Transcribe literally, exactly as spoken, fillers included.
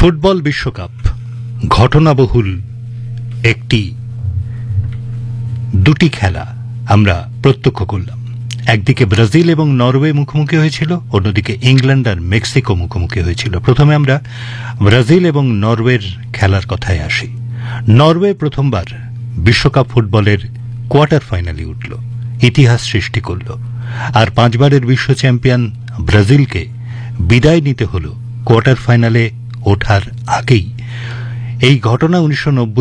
Football বিশ্বকাপ ঘটনাবহুল একটি দুটি খেলা আমরা প্রত্যক্ষ করলাম। একদিকে ব্রাজিল এবং নরওয়ে মুখোমুখি হয়েছিল, অন্যদিকে ইংল্যান্ড আর মেক্সিকো মুখোমুখি হয়েছিল। প্রথমে আমরা ব্রাজিল এবং নরওয়ের খেলার কথায় আসি। নরওয়ে প্রথমবার বিশ্বকাপ ফুটবলের কোয়ার্টার ফাইনালে উঠল, ইতিহাস সৃষ্টি করল। আর পাঁচবারের বিশ্ব চ্যাম্পিয়ন ব্রাজিলকে বিদায় নিতে হল কোয়ার্টার ফাইনালে ওঠার আগেই। এই ঘটনা উনিশশো নব্বই